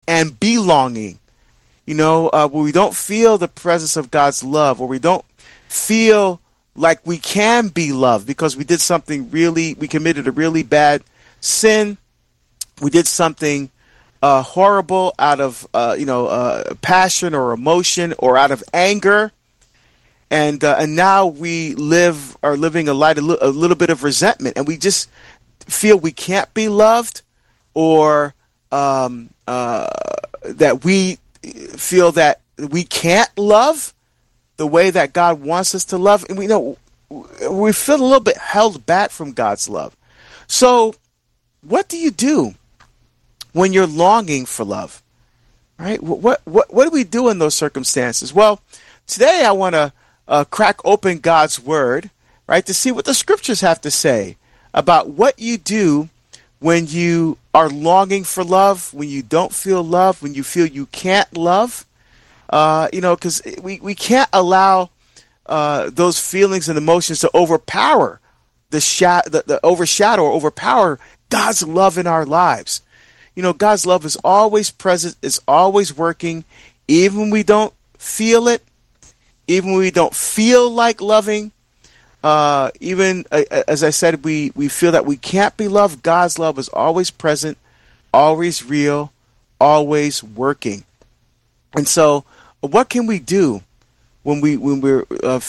and belonging. Where we don't feel the presence of God's love, or we don't feel like we can be loved because we committed a really bad sin. We did something horrible out of, passion or emotion or out of anger. And now we are living a little bit of resentment, and we just feel we can't be loved, or that we feel that we can't love the way that God wants us to love. And we feel a little bit held back from God's love. So what do you do when you're longing for love? Right? What do we do in those circumstances? Well, today I want to crack open God's word, right, to see what the scriptures have to say about what you do when you are longing for love, when you don't feel love, when you feel you can't love. Because we can't allow those feelings and emotions to overpower overshadow or overpower God's love in our lives. God's love is always present, is always working, even when we don't feel it, even when we don't feel like loving. Even as I said, we feel that we can't be loved. God's love is always present, always real, always working. And so, what can we do when we're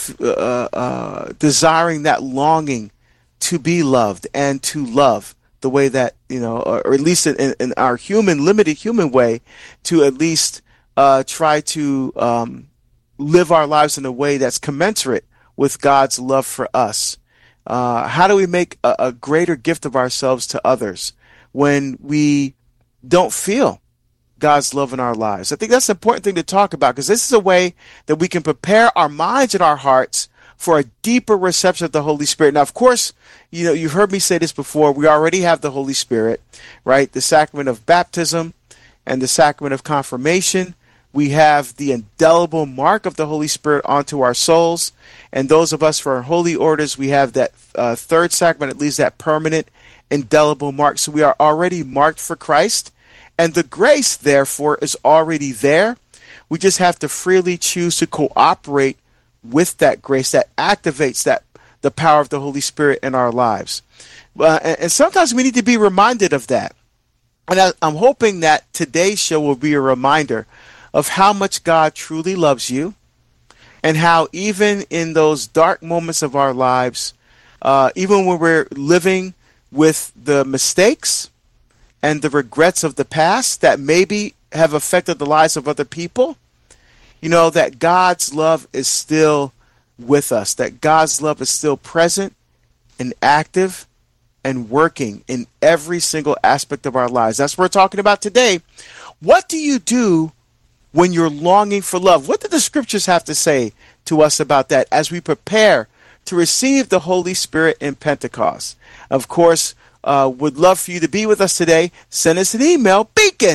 desiring that longing to be loved and to love the way that, or at least in our limited human way, to at least try to live our lives in a way that's commensurate with God's love for us? How do we make a greater gift of ourselves to others when we don't feel God's love in our lives? I think that's an important thing to talk about, because this is a way that we can prepare our minds and our hearts for a deeper reception of the Holy Spirit. Now, of course, you've heard me say this before. We already have the Holy Spirit, right? The sacrament of baptism and the sacrament of confirmation. We have the indelible mark of the Holy Spirit onto our souls. And those of us for our holy orders, we have that third sacrament, at least that permanent indelible mark. So we are already marked for Christ. And the grace, therefore, is already there. We just have to freely choose to cooperate with that grace that activates the power of the Holy Spirit in our lives. And sometimes we need to be reminded of that. And I'm hoping that today's show will be a reminder of how much God truly loves you, and how even in those dark moments of our lives, even when we're living with the mistakes and the regrets of the past that maybe have affected the lives of other people, that God's love is still with us, that God's love is still present and active and working in every single aspect of our lives. That's what we're talking about today. What do you do when you're longing for love? What do the scriptures have to say to us about that as we prepare to receive the Holy Spirit in Pentecost? Of course, would love for you to be with us today. Send us an email,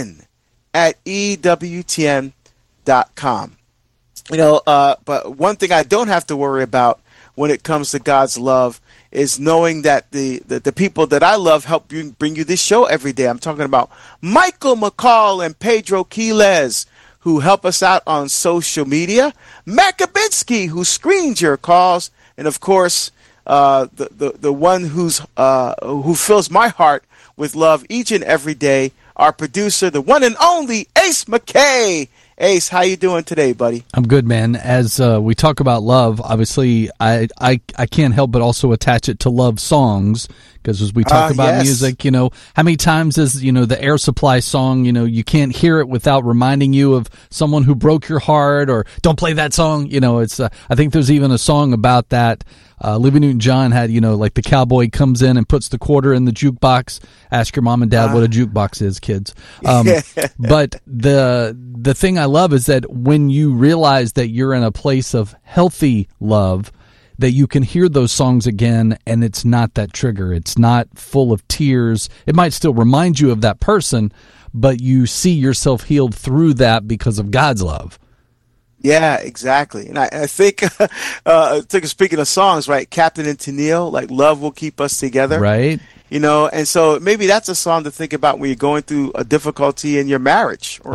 beacon@ewtn.com. But one thing I don't have to worry about when it comes to God's love is knowing that the people that I love help bring you this show every day. I'm talking about Michael McCall and Pedro Quiles, who help us out on social media, Matt Kabinski, who screens your calls, and of course, the one who fills my heart with love each and every day, our producer, the one and only Ace McKay. Ace, how you doing today, buddy? I'm good, man. As we talk about love, obviously, I can't help but also attach it to love songs, because as we talk about music, how many times is, the Air Supply song, you can't hear it without reminding you of someone who broke your heart, or don't play that song. It's I think there's even a song about that. Olivia Newton-John had, like the cowboy comes in and puts the quarter in the jukebox. Ask your mom and dad what a jukebox is, kids. But the thing I love is that when you realize that you're in a place of healthy love, that you can hear those songs again, and it's not that trigger. It's not full of tears. It might still remind you of that person, but you see yourself healed through that because of God's love. Yeah, exactly. And I think, speaking of songs, right, Captain and Tennille, like Love Will Keep Us Together. Right. And so maybe that's a song to think about when you're going through a difficulty in your marriage or